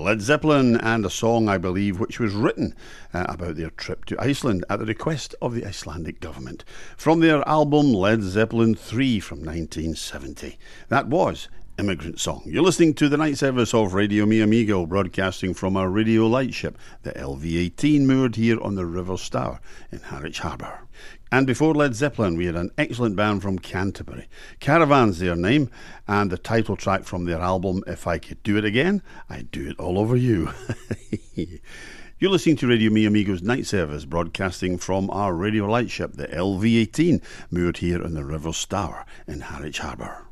Led Zeppelin, and a song, I believe, which was written about their trip to Iceland at the request of the Icelandic government, from their album Led Zeppelin 3 from 1970. That was Immigrant Song. You're listening to the night service of Radio Mi Amigo, broadcasting from our radio lightship, the LV-18, moored here on the River Stour in Harwich Harbour. And before Led Zeppelin, we had an excellent band from Canterbury. Caravan's their name, and the title track from their album, If I Could Do It Again, I'd Do It All Over You. You're listening to Radio Mi Amigo's night service, broadcasting from our radio lightship, the LV-18, moored here on the River Stour in Harwich Harbour.